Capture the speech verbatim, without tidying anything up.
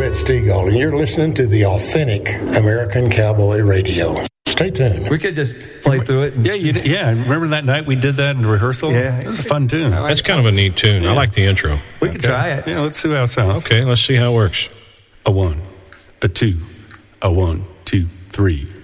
Brett Stegall, and you're listening to the authentic American Cowboy Radio. Stay tuned. We could just play through it. And yeah, you, yeah. Remember that night we did that in rehearsal? Yeah. It was a fun tune. Like That's kind of a neat tune. Yeah. I like the intro. We could okay. try it. Yeah, let's see how it sounds. Okay, let's see how it works. A one, a two, a one, two, three.